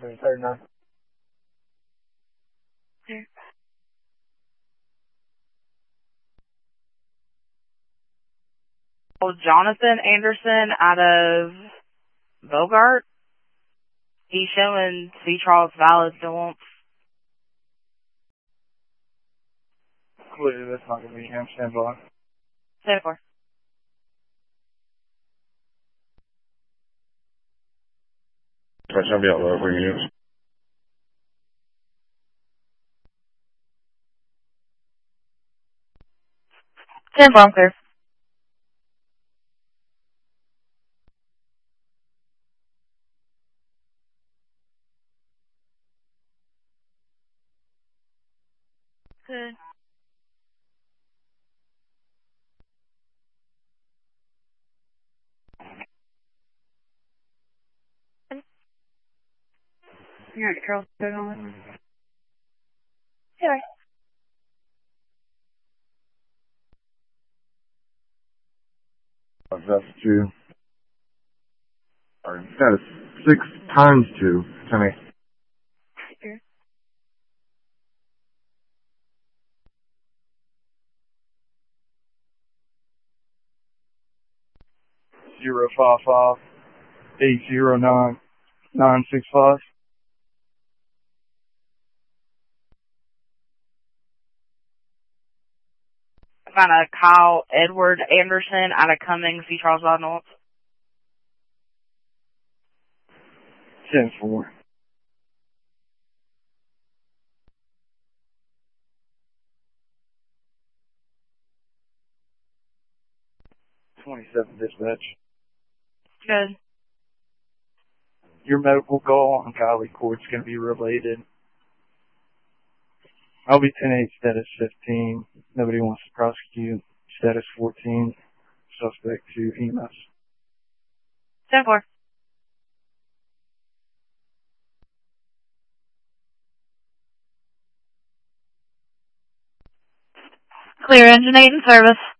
39. Clear. Jonathan Anderson out of Bogart. He's showing C. Charles valid still. Clear, that's not going to be him. Stand by. 74. I'll be out there for you. 10-4, I'm clear. Good. You're right, Carol. Good on it. Yeah. That's 2. Or that is 6 times 2. 10 8. Here. 055 809 965. I found a Kyle Edward Anderson out of Cummings, C. Charles North. 10-4. 27 dispatch. Good. Your medical call on Kylie Court's going to be related. I'll be 10-8, status 15. Nobody wants to prosecute. Status 14. Suspect to EMS. 10-4. Clear, engine 8 in service.